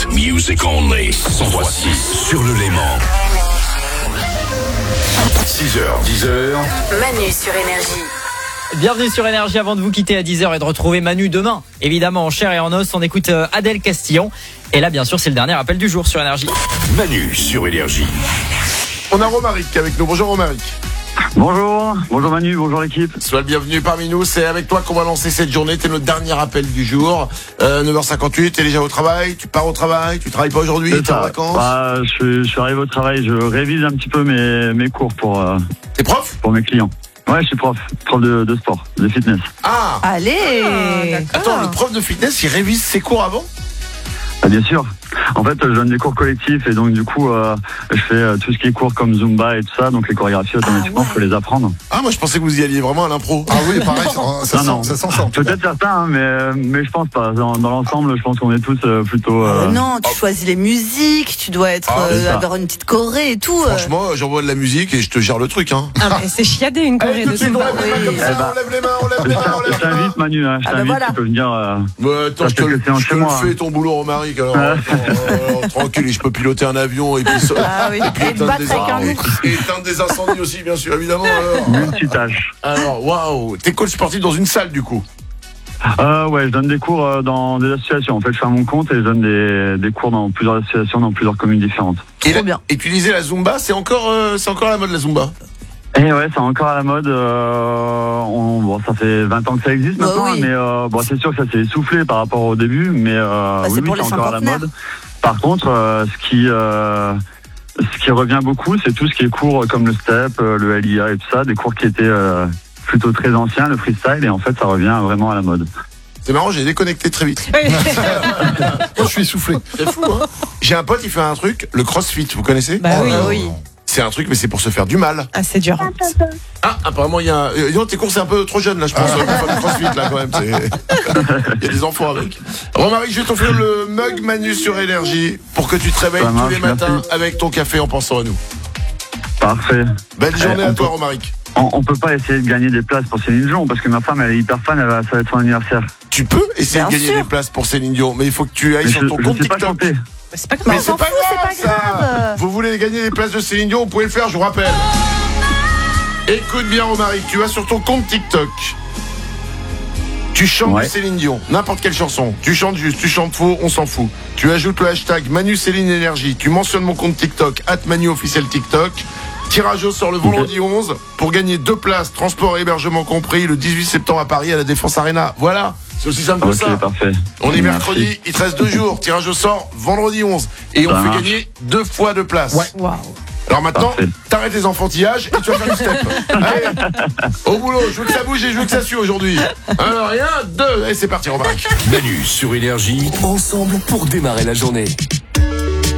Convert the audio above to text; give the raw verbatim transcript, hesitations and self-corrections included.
Music only. cent trois virgule six sur le Léman. six heures, dix heures. Manu sur Énergie. Bienvenue sur Énergie avant de vous quitter à dix heures et de retrouver Manu demain. Évidemment en chair et en os, on écoute Adèle Castillon. Et là bien sûr c'est le dernier appel du jour sur Énergie. Manu sur Énergie. On a Romaric avec nous. Bonjour Romaric. Bonjour, bonjour Manu, bonjour l'équipe. Sois le bienvenu parmi nous, c'est avec toi qu'on va lancer cette journée, t'es notre dernier appel du jour. euh, neuf heures cinquante-huit, t'es déjà au travail, tu pars au travail, tu travailles pas aujourd'hui, t'es en vacances. Bah, je, suis, je suis arrivé au travail, je révise un petit peu mes, mes cours pour, euh, T'es prof? pour mes clients. Ouais, je suis prof, prof de, de sport, de fitness. Ah, Allez ah Attends, le prof de fitness, il révise ses cours avant? Ah, bien sûr. En fait, je donne des cours collectifs et donc du coup, euh, je fais euh, tout ce qui est cours comme Zumba et tout ça, donc les chorégraphies automatiquement, il ah ouais. faut les apprendre. Ah, moi je pensais que vous y alliez vraiment à l'impro. Ah oui, pareil, ça, ça, Non, non. ça s'en sort. Peut-être certains, hein, mais, mais je pense pas. Dans, dans l'ensemble, je pense qu'on est tous euh, plutôt... Euh... Euh, Non, tu choisis les musiques, tu dois être Ah, euh, c'est ça. avoir une petite choré et tout. euh. Franchement, j'envoie de la musique et je te gère le truc, hein. Ah, mais c'est chiadé une Allez, choré tout de de suite, on Zumba. lève les mains comme ça, Eh ben, on lève les mains, on lève les mains, on Je lève les mains. t'invite Manu, hein, je Ah bah t'invite, voilà. tu peux venir... Euh... Ouais, attends, Parce je te, que le- c'est en je chez te le moi, fais hein. ton boulot, Romaric. Alors, attends, euh, tranquille, et je peux piloter un avion et puis ça. Ah oui, Et puis et te éteindre battre des, avec un incendies, loup. et éteindre des incendies aussi, bien sûr, évidemment. Alors, Multitâche. alors waouh, t'es coach sportif dans une salle du coup. Euh, ouais, je donne des cours euh, dans des associations. En fait, je fais à mon compte et je donne des, des cours dans plusieurs associations, dans plusieurs communes différentes. Et, Trop la- bien. et tu disais la Zumba, c'est encore, euh, c'est encore à la mode la Zumba. Et ouais, c'est encore à la mode. Euh, on, bon, ça fait vingt ans que ça existe Bah maintenant, oui. hein, mais euh, bon, c'est sûr que ça s'est essoufflé par rapport au début, mais euh, Bah, c'est oui, pour oui, les c'est encore à la cinquantenaires. mode. Par contre, euh, ce qui euh, ce qui revient beaucoup, c'est tout ce qui est cours comme le step, euh, le L I A et tout ça, des cours qui étaient euh, plutôt très anciens, le freestyle, et en fait, ça revient vraiment à la mode. C'est marrant, j'ai déconnecté très vite. Moi, je suis essoufflé. C'est fou, hein. J'ai un pote, il fait un truc, le CrossFit, vous connaissez? Bah oui. Ah oui. C'est un truc, mais c'est pour se faire du mal. Ah, c'est dur. Ah, apparemment, il y a un... euh, non, tes cours, c'est un peu trop jeune, là, je pense. Pour faire du CrossFit, là, quand même. c'est- Il y a des enfants avec. Romaric, je vais t'offrir le mug Manu sur Énergie pour que tu te réveilles Ça tous marche, les matins merci. avec ton café en pensant à nous. Parfait. Belle journée Eh, à on toi, peut- Romaric. On, on peut pas essayer de gagner des places pour Céline Dion parce que ma femme elle est hyper fan, elle va, ça va être son anniversaire. Tu peux essayer Bien de gagner sûr. des places pour Céline Dion, mais il faut que tu ailles Mais sur je, ton je compte sais pas TikTok. chanter. C'est pas Mais grave. on s'en c'est pas fout, c'est grave, pas ça. grave. Vous voulez gagner des places de Céline Dion, vous pouvez le faire, je vous rappelle. Écoute bien, Romaric, tu vas sur ton compte TikTok. Tu chantes Ouais. du Céline Dion, n'importe quelle chanson. Tu chantes juste, tu chantes faux, on s'en fout. Tu ajoutes le hashtag Manu Céline Énergie. Tu mentionnes mon compte TikTok, at Manu officiel TikTok. Tirage au sort le vendredi onze pour gagner deux places, transport et hébergement compris, le dix-huit septembre à Paris à la Défense Arena. Voilà, c'est aussi simple que Ok, ça. parfait. On est Merci. mercredi, il te reste deux jours. Tirage au sort vendredi onze. Et on Ça fait marche. gagner deux fois de place. Ouais. Waouh. Alors maintenant, Parfait. t'arrêtes les enfantillages et tu vas faire du step. Allez, au boulot, je veux que ça bouge et je veux que ça sue aujourd'hui. Alors, rien, deux, et c'est parti, Romaric. Manu sur Énergie, ensemble pour démarrer la journée.